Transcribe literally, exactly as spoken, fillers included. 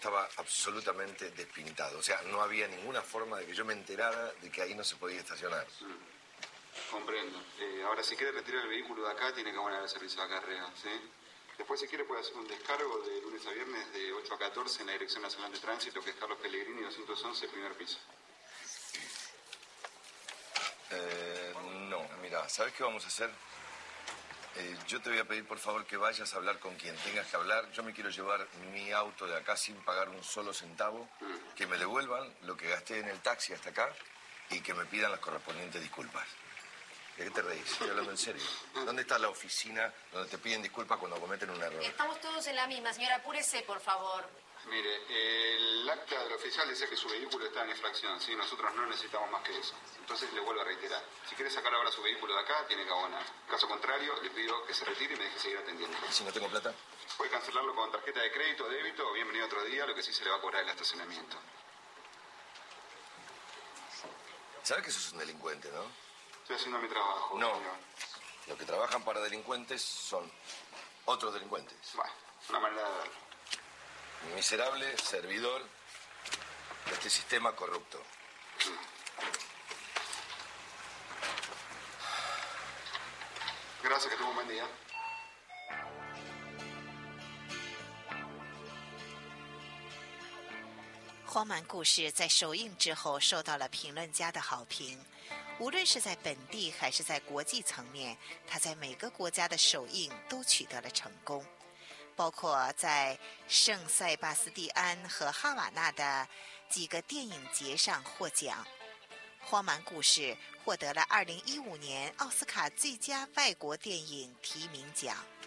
Estaba absolutamente despintado. O sea, no había ninguna forma de que yo me enterara de que ahí no se podía estacionar. Mm, comprendo. Eh, ahora, si quiere retirar el vehículo de acá, tiene que abonar el servicio de acarreo, ¿sí? Después, si quiere, puede hacer un descargo de lunes a viernes de ocho a catorce en la Dirección Nacional de Tránsito, que es Carlos Pellegrini, doscientos once, primer piso. Eh, no, mira, ¿sabes qué vamos a hacer? Eh, yo te voy a pedir, por favor, que vayas a hablar con quien tengas que hablar. Yo me quiero llevar mi auto de acá sin pagar un solo centavo, mm. que me devuelvan lo que gasté en el taxi hasta acá y que me pidan las correspondientes disculpas. ¿De qué te reís? Estoy hablando en serio. ¿Dónde está la oficina donde te piden disculpas cuando cometen un error? Estamos todos en la misma, señora. Apúrese, por favor. Mire, el acta del oficial dice que su vehículo está en infracción, ¿sí? Nosotros no necesitamos más que eso. Entonces le vuelvo a reiterar. Si quiere sacar ahora su vehículo de acá, tiene que abonar. Caso contrario, le pido que se retire y me deje seguir atendiendo. ¿Y si no tengo plata? Puede cancelarlo con tarjeta de crédito o débito o bienvenido otro día, lo que sí se le va a cobrar el estacionamiento. ¿Sabes que sos un delincuente, no? Estoy haciendo mi trabajo, no. señor. Los que trabajan para delincuentes son otros delincuentes. Bueno, una manera de verlo. Miserable servidor de este sistema corrupto. Sí. Gracias, que tenga un buen día. 《荒蛮故事》在首映之后受到了评论家的好评，无论是在本地还是在国际层面，它在每个国家的首映都取得了成功。包括在圣塞巴斯蒂安和哈瓦那的几个电影节上获奖。《荒蛮故事》获得了二零一五年奥斯卡最佳外国电影提名奖。